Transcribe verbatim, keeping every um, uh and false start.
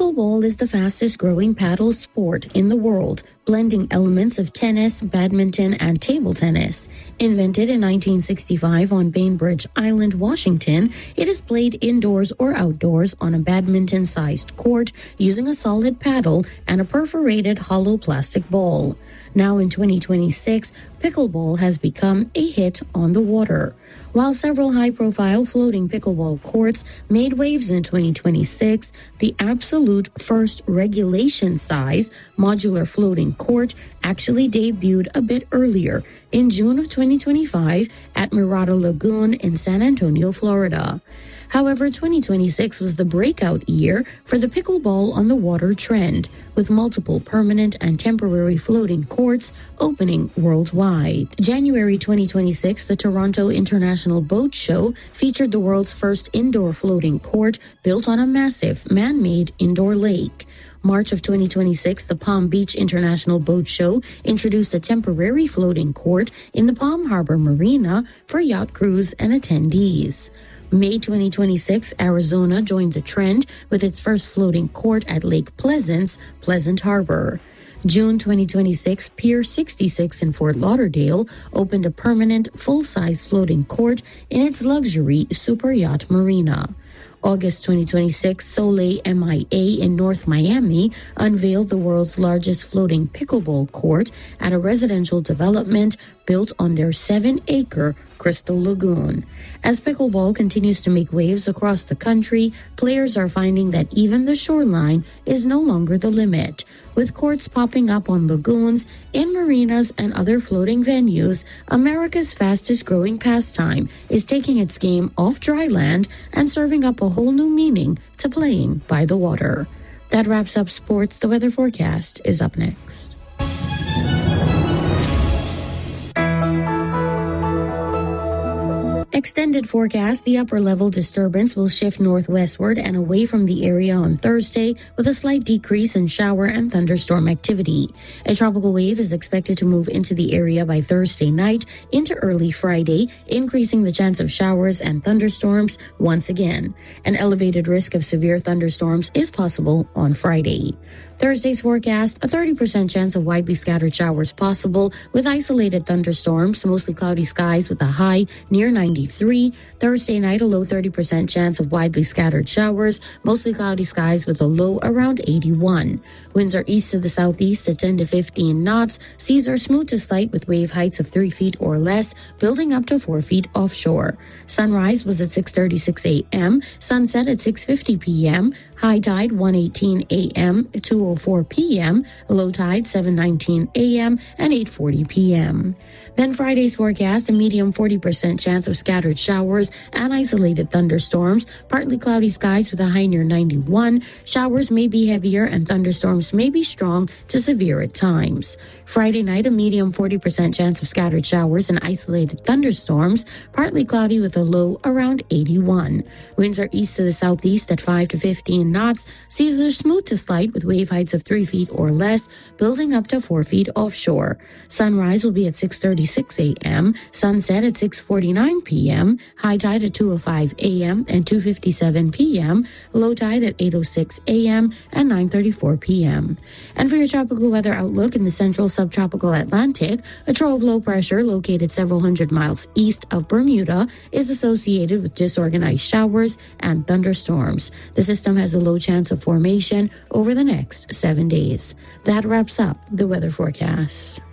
Pickleball is the fastest growing paddle sport in the world, blending elements of tennis, badminton, and table tennis. Invented in nineteen sixty-five on Bainbridge Island, Washington, it is played indoors or outdoors on a badminton-sized court using a solid paddle and a perforated hollow plastic ball. Now in twenty twenty-six, pickleball has become a hit on the water. While several high-profile floating pickleball courts made waves in twenty twenty-six, the absolute first regulation-size modular floating court actually debuted a bit earlier in June of twenty twenty-five at Mirada Lagoon in San Antonio, Florida. However, twenty twenty-six was the breakout year for the pickleball on the water trend, with multiple permanent and temporary floating courts opening worldwide. January twenty twenty-six, the Toronto International Boat Show featured the world's first indoor floating court built on a massive man-made indoor lake. March of twenty twenty-six, the Palm Beach International Boat Show introduced a temporary floating court in the Palm Harbor Marina for yacht crews and attendees. May twenty twenty-six, Arizona joined the trend with its first floating court at Lake Pleasance, Pleasant Harbor. June twenty twenty-six, Pier sixty-six in Fort Lauderdale opened a permanent, full-size floating court in its luxury super yacht marina. August twenty twenty-six, Soleil M I A in North Miami unveiled the world's largest floating pickleball court at a residential development built on their seven-acre Crystal Lagoon. As pickleball continues to make waves across the country, players are finding that even the shoreline is no longer the limit. With courts popping up on lagoons, in marinas, and other floating venues, America's fastest-growing pastime is taking its game off dry land and serving up a whole new meaning to playing by the water. That wraps up sports. The weather forecast is up next. Extended forecast, the upper-level disturbance will shift northwestward and away from the area on Thursday with a slight decrease in shower and thunderstorm activity. A tropical wave is expected to move into the area by Thursday night into early Friday, increasing the chance of showers and thunderstorms once again. An elevated risk of severe thunderstorms is possible on Friday. Thursday's forecast, a thirty percent chance of widely scattered showers possible with isolated thunderstorms, mostly cloudy skies with a high near ninety-three. Thursday night, a low thirty percent chance of widely scattered showers, mostly cloudy skies with a low around eighty-one. Winds are east to the southeast at ten to fifteen knots. Seas are smooth to slight with wave heights of three feet or less, building up to four feet offshore. Sunrise was at six thirty-six a.m., sunset at six fifty p.m., high tide one eighteen a.m., two oh four p.m., low tide seven nineteen a.m. and eight forty p.m. Then Friday's forecast, a medium forty percent chance of scattered showers and isolated thunderstorms, partly cloudy skies with a high near ninety-one. Showers may be heavier and thunderstorms may be strong to severe at times. Friday night, a medium forty percent chance of scattered showers and isolated thunderstorms, partly cloudy with a low around eighty-one. Winds are east to the southeast at five to fifteen knots. Seas are smooth to slight with wave heights of three feet or less, building up to four feet offshore. Sunrise will be at six thirty-six a.m., sunset at six forty-nine p.m., high tide at two oh five a.m. and two fifty-seven p.m., low tide at eight oh six a.m. and nine thirty-four p.m. And for your tropical weather outlook in the central subtropical Atlantic, a trough of low pressure located several hundred miles east of Bermuda is associated with disorganized showers and thunderstorms. The system has a low chance of formation over the next seven days. That wraps up the weather forecast.